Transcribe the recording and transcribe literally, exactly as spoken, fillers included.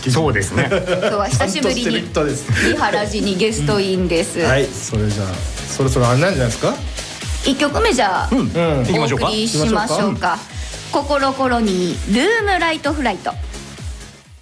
キジ。 そうですね。 今日は久しぶりにリハラジにゲストインです、 はい、それじゃあそろそろあれなんじゃないですか。 いっきょくめじゃあ、 うん、行きましょうか。 お送りしましょうか。心コロニールームライトフライト。